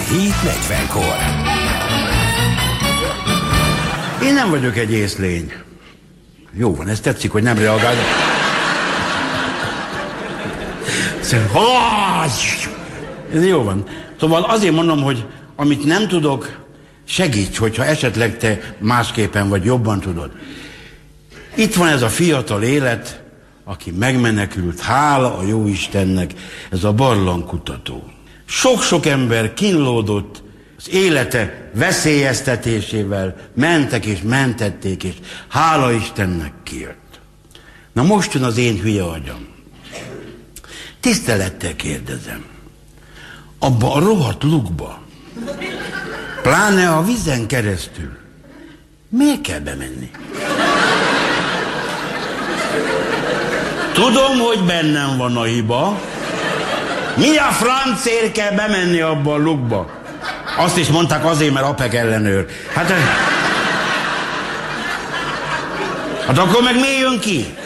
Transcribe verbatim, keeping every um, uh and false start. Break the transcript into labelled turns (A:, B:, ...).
A: hét negyvenkor.
B: Én nem vagyok egy észlény. Jó van, ez tetszik, hogy nem reagál. Ez jó van. Szóval azért mondom, hogy amit nem tudok, segíts, hogyha esetleg te másképpen vagy jobban tudod. Itt van ez a fiatal élet, aki megmenekült, hála a Jóistennek, ez a barlangkutató. Sok-sok ember kínlódott az élete veszélyeztetésével, mentek és mentették, és hála Istennek kijött. Na most jön az én hülye agyam. Tisztelettel kérdezem, abba a rohadt lukba, pláne a vízen keresztül, miért kell bemenni? Tudom, hogy bennem van a hiba. Mi a francért kell bemenni abba a lukba? Azt is mondták azért, mert APEC ellenőr. Hát, hát akkor meg mi jön ki?